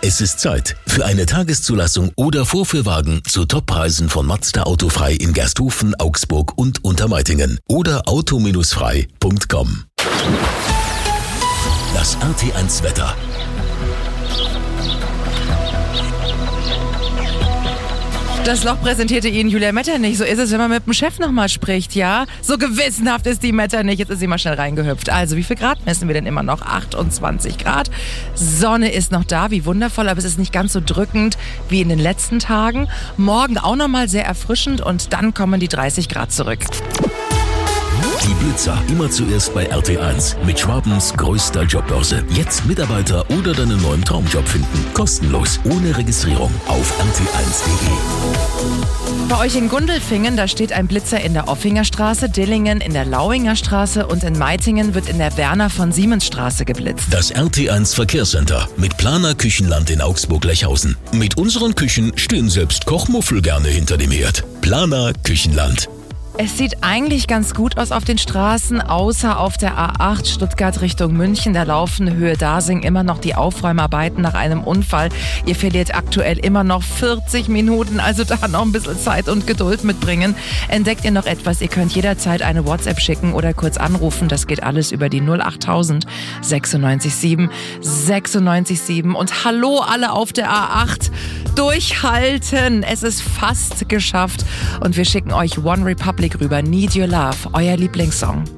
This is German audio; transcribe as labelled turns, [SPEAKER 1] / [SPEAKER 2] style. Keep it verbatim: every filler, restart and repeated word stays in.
[SPEAKER 1] Es ist Zeit für eine Tageszulassung oder Vorführwagen zu Toppreisen von Mazda Autofrei in Gersthofen, Augsburg und Untermeitingen oder auto frei punkt com. Das R T eins Wetter.
[SPEAKER 2] Das Loch präsentierte Ihnen Julia Metternich. So ist es, wenn man mit dem Chef nochmal spricht, ja? So gewissenhaft ist die Metternich. Jetzt ist sie mal schnell reingehüpft. Also, wie viel Grad messen wir denn immer noch? achtundzwanzig Grad. Sonne ist noch da, wie wundervoll, aber es ist nicht ganz so drückend wie in den letzten Tagen. Morgen auch nochmal sehr erfrischend und dann kommen die dreißig Grad zurück.
[SPEAKER 1] Die Blitzer immer zuerst bei R T eins mit Schwabens größter Jobbörse. Jetzt Mitarbeiter oder deinen neuen Traumjob finden. Kostenlos, ohne Registrierung auf r t eins punkt d e.
[SPEAKER 2] Bei euch in Gundelfingen, da steht ein Blitzer in der Offinger Straße, Dillingen in der Lauinger Straße und in Meitingen wird in der Werner von Siemens Straße geblitzt.
[SPEAKER 1] Das R T eins Verkehrscenter mit Planer Küchenland in Augsburg-Lechhausen. Mit unseren Küchen stehen selbst Kochmuffel gerne hinter dem Herd. Planer Küchenland.
[SPEAKER 2] Es sieht eigentlich ganz gut aus auf den Straßen, außer auf der A acht Stuttgart Richtung München. Da laufen Höhe Dasing immer noch die Aufräumarbeiten nach einem Unfall. Ihr verliert aktuell immer noch vierzig Minuten, also da noch ein bisschen Zeit und Geduld mitbringen. Entdeckt ihr noch etwas? Ihr könnt jederzeit eine WhatsApp schicken oder kurz anrufen. Das geht alles über die null achttausend sechsundneunzig sieben sechsundneunzig sieben. Und hallo alle auf der A acht. Durchhalten! Es ist fast geschafft. Und wir schicken euch One Republic rüber. Need Your Love, euer Lieblingssong.